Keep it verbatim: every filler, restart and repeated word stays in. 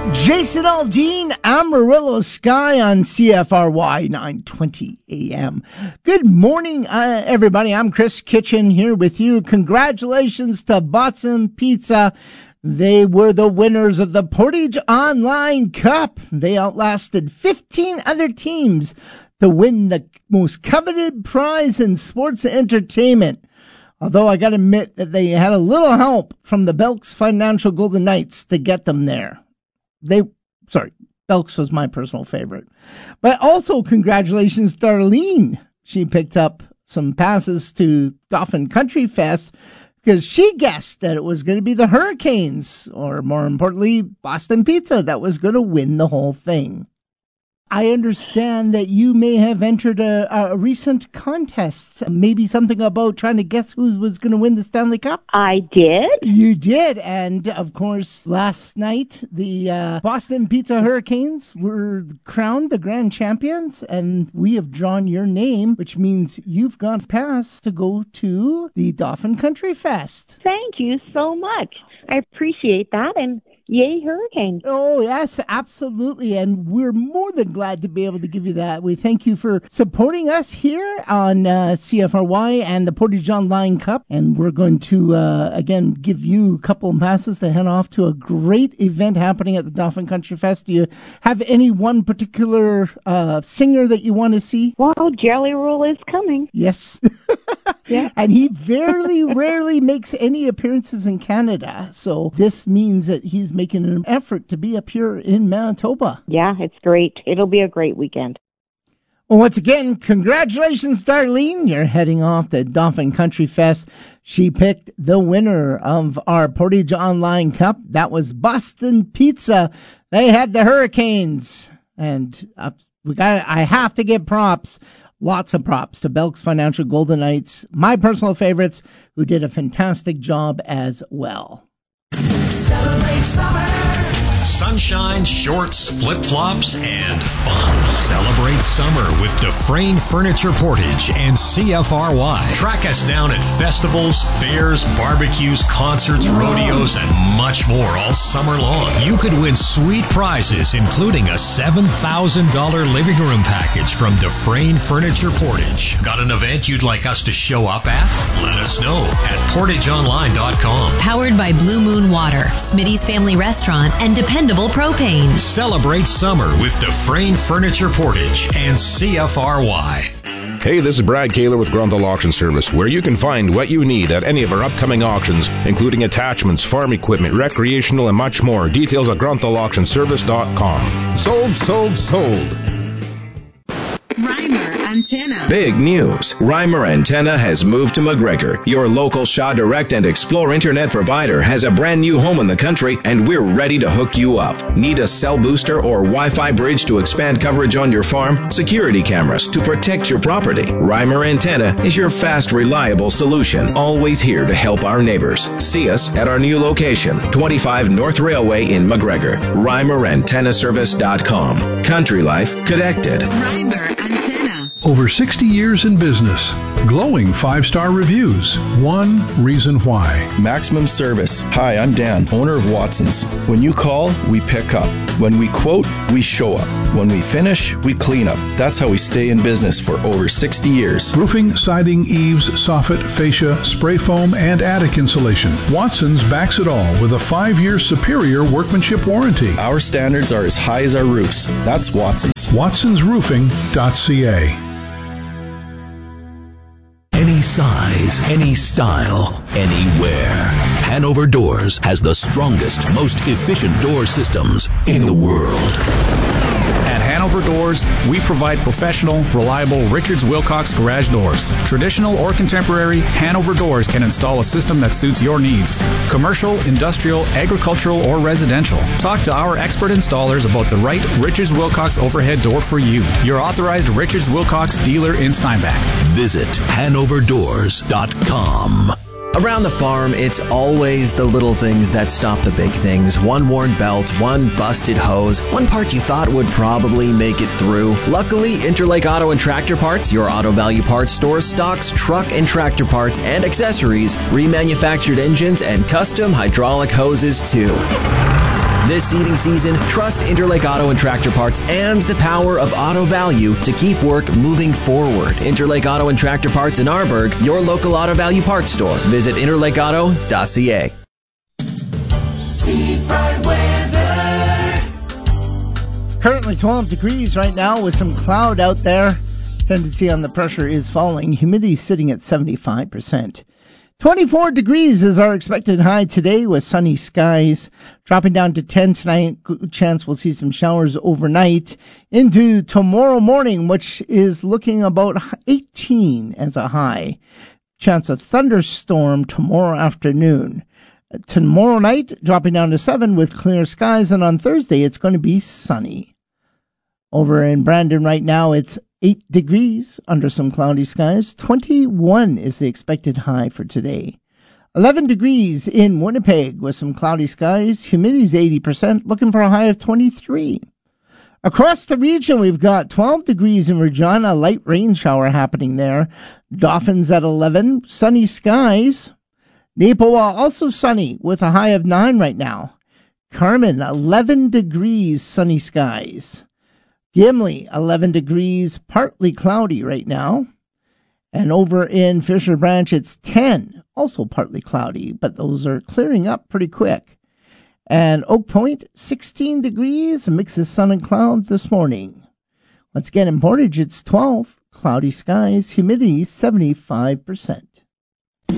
Jason Aldean, Amarillo Sky on C F R Y nine twenty A M. Good morning, uh, everybody. I'm Chris Kitchen here with you. Congratulations to Boston Pizza. They were the winners of the Portage Online Cup. They outlasted fifteen other teams to win the most coveted prize in sports entertainment. Although I got to admit that they had a little help from the Belks Financial Golden Knights to get them there. They, sorry, Belks was my personal favorite. But also congratulations to Darlene. She picked up some passes to Dauphin Country Fest because she guessed that it was going to be the Hurricanes, or more importantly, Boston Pizza, that was going to win the whole thing. I understand that you may have entered a, a recent contest, maybe something about trying to guess who was going to win the Stanley Cup. I did. You did, and of course, last night, the uh, Boston Pizza Hurricanes were crowned the grand champions, and we have drawn your name, which means you've gone past to go to the Dauphin Country Fest. Thank you so much. I appreciate that, and yay, Hurricanes. Oh, yes, absolutely. And we're more than glad to be able to give you that. We thank you for supporting us here on uh, C F R Y and the Portage Online Cup. And we're going to, uh, again, give you a couple of passes to head off to a great event happening at the Dauphin Country Fest. Do you have any one particular uh, singer that you want to see? Well, Jelly Roll is coming. Yes. Yeah. And he very rarely makes any appearances in Canada. So this means that he's making an effort to be up here in Manitoba. Yeah, it's great. It'll be a great weekend. Well, once again, congratulations, Darlene. You're heading off to Dauphin Country Fest. She picked the winner of our Portage Online Cup. That was Boston Pizza. They had the Hurricanes. And uh, we got. I have to give props. Lots of props to Belks Financial Golden Knights, my personal favorites, who did a fantastic job as well. Celebrate summer. Sunshine, shorts, flip-flops, and fun. Celebrate summer with Dufresne Furniture Portage and C F R Y. Track us down at festivals, fairs, barbecues, concerts, rodeos, and much more all summer long. You could win sweet prizes, including a seven thousand dollars living room package from Dufresne Furniture Portage. Got an event you'd like us to show up at? Let us know at portage online dot com. Powered by Blue Moon Water, Smitty's Family Restaurant, and Dependable Propane. Celebrate summer with Dufresne Furniture Portage and C F R Y. Hey, this is Brad Kaler with Grunthal Auction Service, where you can find what you need at any of our upcoming auctions, including attachments, farm equipment, recreational, and much more. Details at grunthal auction service dot com. Sold, sold, sold. Reimer Antenna. Big news. Reimer Antenna has moved to McGregor. Your local Shaw Direct and Explore internet provider has a brand new home in the country, and we're ready to hook you up. Need a cell booster or Wi-Fi bridge to expand coverage on your farm? Security cameras to protect your property? Reimer Antenna is your fast, reliable solution. Always here to help our neighbors. See us at our new location, twenty-five North Railway in McGregor. Reimer Antenna Service dot com. Country life connected. Reimer Antenna. Over sixty years in business. Glowing five-star reviews. One reason why. Maximum service. Hi, I'm Dan, owner of Watson's. When you call, we pick up. When we quote, we show up. When we finish, we clean up. That's how we stay in business for over sixty years. Roofing, siding, eaves, soffit, fascia, spray foam, and attic insulation. Watson's backs it all with a five-year superior workmanship warranty. Our standards are as high as our roofs. That's Watson's. watsons roofing dot c a. Any size, any style, anywhere. Hanover Doors has the strongest, most efficient door systems in the world. At Hanover Doors, we provide professional, reliable Richards Wilcox garage doors. Traditional or contemporary, Hanover Doors can install a system that suits your needs. Commercial, industrial, agricultural, or residential. Talk to our expert installers about the right Richards Wilcox overhead door for you. Your authorized Richards Wilcox dealer in Steinbach. Visit hanover doors dot com. Around the farm, it's always the little things that stop the big things. One worn belt, one busted hose, one part you thought would probably make it through. Luckily, Interlake Auto and Tractor Parts, your Auto Value Parts store, stocks truck and tractor parts and accessories, remanufactured engines, and custom hydraulic hoses too. This seeding season, trust Interlake Auto and Tractor Parts and the power of auto value to keep work moving forward. Interlake Auto and Tractor Parts in Arborg, your local auto value parts store. Visit interlake auto dot c a. Seafront weather. Currently twelve degrees right now with some cloud out there. Tendency on the pressure is falling. Humidity sitting at seventy-five percent. twenty-four degrees is our expected high today with sunny skies. Dropping down to ten tonight. Good chance we'll see some showers overnight. Into tomorrow morning, which is looking about eighteen as a high. Chance of thunderstorm tomorrow afternoon. Tomorrow night, dropping down to seven with clear skies. And on Thursday, it's going to be sunny. Over in Brandon right now, it's eight degrees under some cloudy skies. twenty-one is the expected high for today. eleven degrees in Winnipeg with some cloudy skies. Humidity is eighty percent, looking for a high of twenty-three. Across the region, we've got twelve degrees in Regina, light rain shower happening there. Dauphin's at eleven, sunny skies. Napawa also sunny with a high of nine right now. Carmen, eleven degrees, sunny skies. Gimli, eleven degrees, partly cloudy right now. And over in Fisher Branch, it's ten, also partly cloudy, but those are clearing up pretty quick. And Oak Point, sixteen degrees, a mix of sun and cloud this morning. Once again, in Portage, it's twelve, cloudy skies, humidity seventy-five percent.